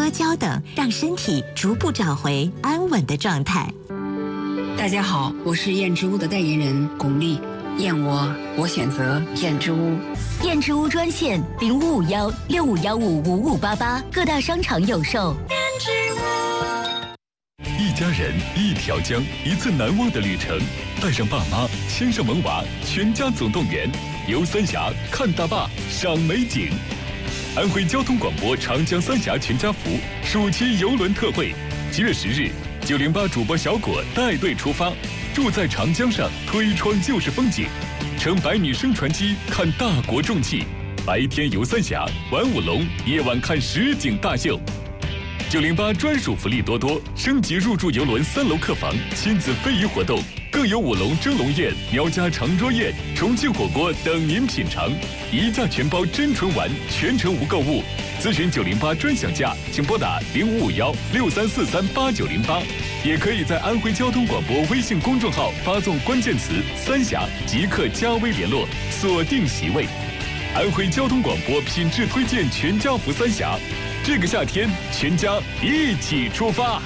阿胶等，让身体逐步找回安稳的状态。 大家好，我是燕之屋的代言人巩俐。燕我选择燕之屋。 燕之屋专线0551651588，各大商场有售。燕之屋。 一家人，一条江，一次难忘的旅程。带上爸妈，牵上萌娃，全家总动员，游三峡，看大坝，赏美景。安徽交通广播长江三峡全家福暑期邮轮特惠，7月10日，908主播小果带队出发，住在长江上，推窗就是风景，乘百米升船机看大国重器，白天游三峡，玩舞龙，夜晚看实景大秀。908专属福利多多，升级入住邮轮3楼客房，亲子非遗活动，更有舞龙蒸笼宴、苗家长桌宴、重庆火锅等您品尝，一价全包真纯丸，全程无购物。咨询908专享价，请拨打055163438908，也可以在安徽交通广播微信公众号发送关键词“三峡”，即刻加微联络，锁定席位。安徽交通广播品质推荐全家福三峡，这个夏天全家一起出发。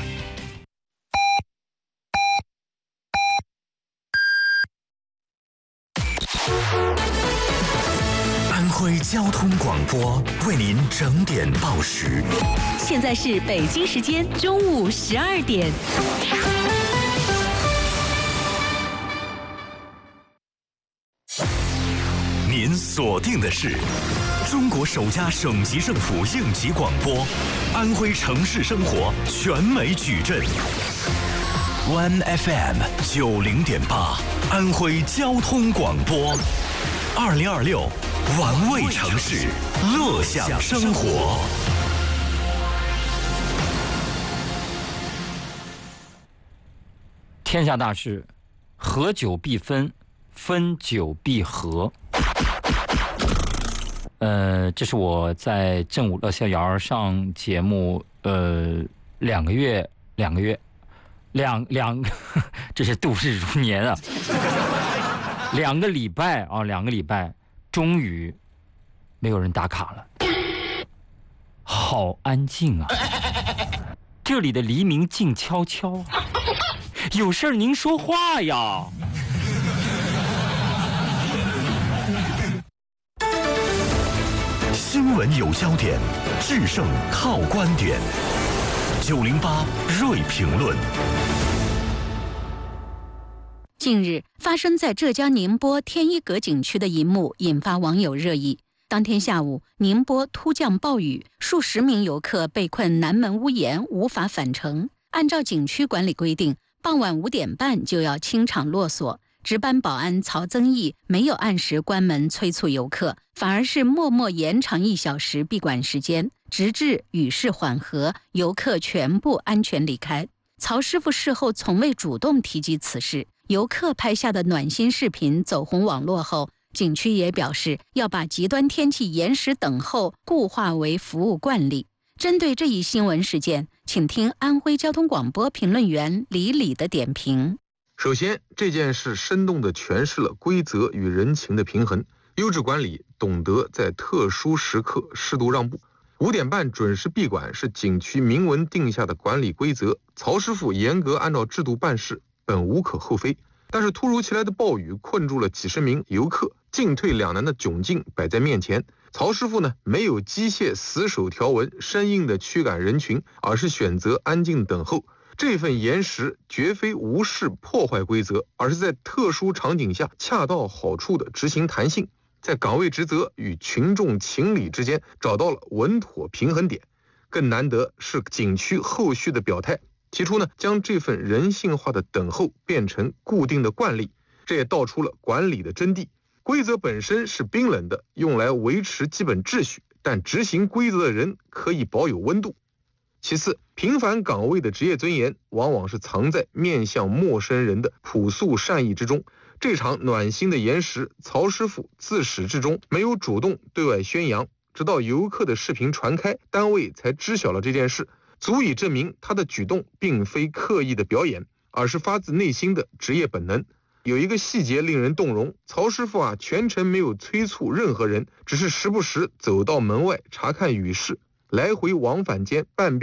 安徽交通广播为您整点报时。 现在是北京时间中午12点。 您锁定的是中国首家省级政府应急广播，安徽城市生活全美矩阵。One FM 90.8，安徽交通广播，2026玩味城市，乐享生活。 天下大事，合久必分，分久必合。这是我在正午乐逍遥上节目2个月，这是度日如年啊！2个礼拜，终于没有人打卡了，好安静啊！这里的黎明静悄悄，有事儿您说话呀！ 新闻有焦点，制胜靠观点。908锐评论。 近日发生在浙江宁波天一阁景区的一幕引发网友热议。当天下午，宁波突降暴雨，数十名游客被困南门屋檐，无法返程。按照景区管理规定，傍晚5点半就要清场落锁。值班保安曹增义没有按时关门催促游客，反而是默默延长1小时闭馆时间，直至雨势缓和，游客全部安全离开。曹师傅事后从未主动提及此事。游客拍下的暖心视频走红网络后，景区也表示要把极端天气延时等候固化为服务惯例。针对这一新闻事件，请听安徽交通广播评论员李李的点评。 首先，这件事生动地诠释了规则与人情的平衡。优质管理懂得在特殊时刻适度让步。5点半准时闭馆是景区明文定下的管理规则，曹师傅严格按照制度办事，本无可厚非。但是突如其来的暴雨困住了几十名游客，进退两难的窘境摆在面前。曹师傅呢，没有机械死守条文，生硬的驱赶人群，而是选择安静等候。这份延时绝非无视破坏规则，而是在特殊场景下恰到好处的执行弹性，在岗位职责与群众情理之间找到了稳妥平衡点。更难得是景区后续的表态，提出呢将这份人性化的等候变成固定的惯例，这也道出了管理的真谛。规则本身是冰冷的，用来维持基本秩序，但执行规则的人可以保有温度。其次，平凡岗位的职业尊严往往是藏在面向陌生人的朴素善意之中。这场暖心的延时，曹师傅自始至终没有主动对外宣扬，直到游客的视频传开，单位才知晓了这件事，足以证明他的举动并非刻意的表演，而是发自内心的职业本能。有一个细节令人动容，曹师傅全程没有催促任何人，只是时不时走到门外查看雨势，来回往返间半边